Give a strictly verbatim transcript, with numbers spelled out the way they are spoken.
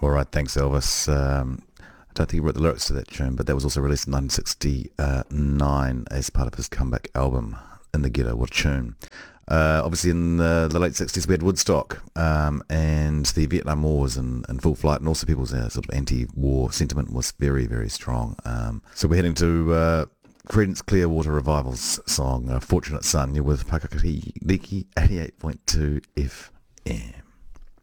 All right, thanks, Elvis. Um, I don't think he wrote the lyrics to that tune, but that was also released in nineteen sixty-nine as part of his comeback album, In the Ghetto. What a tune. Uh, obviously, in the, the late sixties, we had Woodstock, um, and the Vietnam War was in, in full flight, and also people's uh, sort of anti-war sentiment was very, very strong. Um, so we're heading to uh, Creedence Clearwater Revival's song, uh, Fortunate Son. You're with Pakakari Liki eighty-eight point two F M.